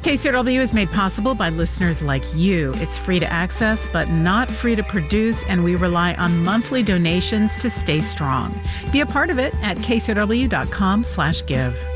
KCRW is made possible by listeners like you. It's free to access, but not free to produce, and we rely on monthly donations to stay strong. Be a part of it at kcrw.com/give.